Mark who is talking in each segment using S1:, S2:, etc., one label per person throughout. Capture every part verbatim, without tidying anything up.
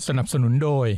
S1: สนับสนุนโดย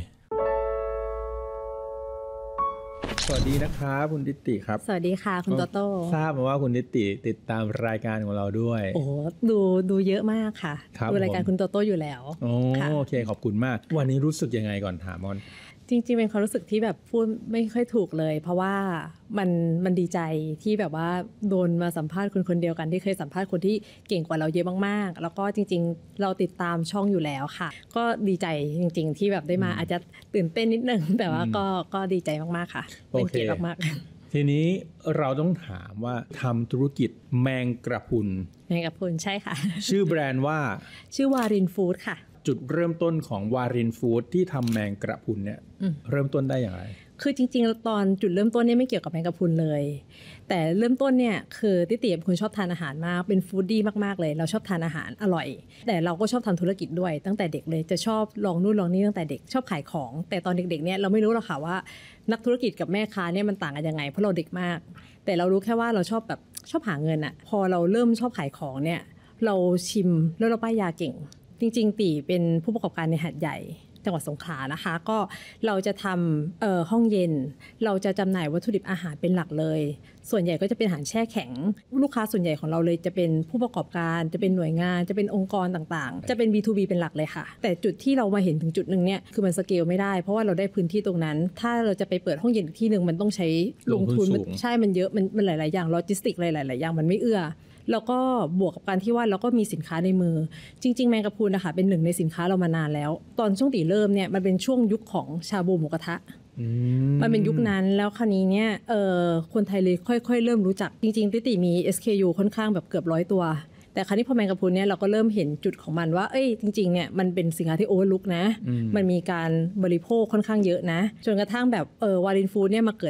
S2: สวัสดีนะครับคุณนิติครับ
S3: สวัสดีค่ะคุณโตโต้
S2: ทราบมาว่าคุณนิติติดตามรายการของเราด้วย
S3: โอ้ดูดูเยอะมากค่ะดูรายการคุณโตโต้อยู่แล้ว
S2: โอ้โอเคขอบคุณมากวันนี้รู้สึกยังไงก่อนถามก่อน
S3: จริงๆเป็นความรู้สึกที่แบบพูดไม่ค่อยถูกเลยเพราะว่ามันมันดีใจที่แบบว่าโดนมาสัมภาษณ์คนคนเดียวกันที่เคยสัมภาษณ์คนที่เก่งกว่าเราเยอะมากๆแล้วก็จริงๆเราติดตามช่องอยู่แล้วค่ะก็ดีใจจริงๆที่แบบได้มาอาจจะตื่นเต้นนิดนึงแต่ว่าก็ก็ดีใจมากๆค่ะเป็นเกียรติมาก
S2: ๆทีนี้เราต้องถามว่าทำธุรกิจแมงกระพุน
S3: แมงกระพุนใช่ค่ะ
S2: ชื่อแบรนด์ว่า
S3: ชื่อวารินฟู้ดค่ะ
S2: จุดเริ่มต้นของวารินฟู้ดที่ทำแมงกระพุนเนี่ยเริ่มต้นได้อย่างไร
S3: คือจริงๆตอนจุดเริ่มต้นเนี่ยไม่เกี่ยวกับแมงกะพรุนเลยแต่เริ่มต้นเนี่ยคือติติเป็นคนชอบทานอาหารมากเป็นฟู้ดดี้มากๆเลยเราชอบทานอาหารอร่อยแต่เราก็ชอบทำธุรกิจด้วยตั้งแต่เด็กเลยจะชอบลองนู่นลองนี่ตั้งแต่เด็กชอบขายของแต่ตอนเด็กๆเนี่ยเราไม่รู้หรอกค่ะว่านักธุรกิจกับแม่ค้าเนี่ยมันต่างกันยังไงเพราะเราเด็กมากแต่เรารู้แค่ว่าเราชอบแบบชอบหาเงินอะพอเราเริ่มชอบขายของเนี่ยเราชิมแล้วเราป้ายยาเก่งจริงๆตีเป็นผู้ประกอบการในหาดใหญ่จังหวัดสงขลานะคะก็เราจะทำเอ่อห้องเย็นเราจะจำหน่ายวัตถุดิบอาหารเป็นหลักเลยส่วนใหญ่ก็จะเป็นอาหารแช่แข็งลูกค้าส่วนใหญ่ของเราเลยจะเป็นผู้ประกอบการจะเป็นหน่วยงานจะเป็นองค์กรต่างๆจะเป็น บี ทู บี เป็นหลักเลยค่ะแต่จุดที่เรามาเห็นถึงจุดนึงเนี่ยคือมันสเกลไม่ได้เพราะว่าเราได้พื้นที่ตรงนั้นถ้าเราจะไปเปิดห้องเย็นอีกที่นึงมันต้องใช้ลงทุนใช่มันเยอะมันมันหลายๆอย่างโลจิสติกหลายๆอย่างมันไม่เอื้อแล้วก็บวกกับการที่ว่าเราก็มีสินค้าในมือจริงๆแมงกะพรุนนะคะเป็นหนึ่งในสินค้าเรามานานแล้วตอนช่วงตีเริ่มเนี่ยมันเป็นช่วงยุคของชาบูหมูกระทะมันเป็นยุคนั้นแล้วคราวนี้เนี่ยเอ่อคนไทยเลยค่อยๆเริ่มรู้จักจริงๆติติมี เอส เค ยู ค่อนข้างแบบเกือบร้อยตัวแต่คราวนี้พอแมงกะพรุนเนี่ยเราก็เริ่มเห็นจุดของมันว่าเอ้ยจริงๆเนี่ยมันเป็นสินค้าที่โอเวอร์ลุกนะมันมีการบริโภคค่อนข้างเยอะนะจนกระทั่งแบบเออวารินฟู้ดเนี่ยมาเกิด